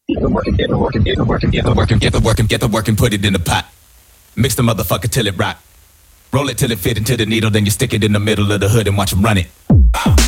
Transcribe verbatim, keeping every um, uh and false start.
Get the work and get the work and get the work and get the work and get the work and get the work and put it in the pot. Mix the motherfucker till it rock. Roll it till it fit into the needle, then you stick it in the middle of the hood and watch 'em run it.